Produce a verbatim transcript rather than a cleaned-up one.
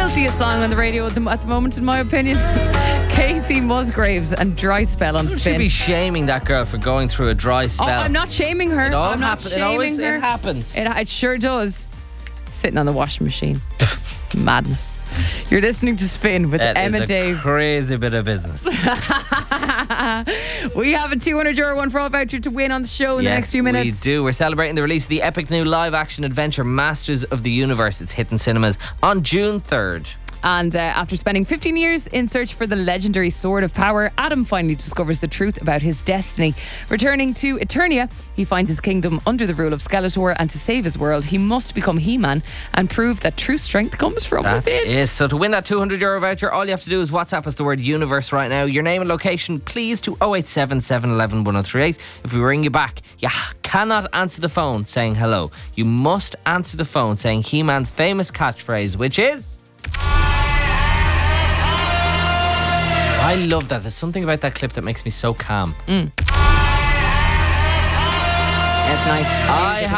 filthiest song on the radio at the, at the moment, in my opinion. Casey Musgraves and Dry Spell on You should Spin. be shaming that girl for going through a dry Oh, spell. I'm not shaming her. It all I'm not happen- it shaming always- her. it happens. It, it sure does. Sitting on the washing machine. Madness. You're listening to Spin with That Emma is a Dave. crazy bit of business. We have a two hundred euro one for all voucher to win on the show in yes, the next few minutes. we do. We're celebrating the release of the epic new live-action adventure Masters of the Universe. It's hitting cinemas on June third. And uh, after spending fifteen years in search for the legendary Sword of Power, Adam finally discovers the truth about his destiny. Returning to Eternia, he finds his kingdom under the rule of Skeletor, and to save his world, he must become He-Man and prove that true strength comes from That's within. it. So to win that two hundred euro voucher, all you have to do is WhatsApp us the word universe right now. Your name and location, please, to oh eight seven, seven one one, one oh three eight. If we ring you back, you cannot answer the phone saying hello. You must answer the phone saying He-Man's famous catchphrase, which is... I love that. There's something about that clip that makes me so calm. Mm. It's nice. I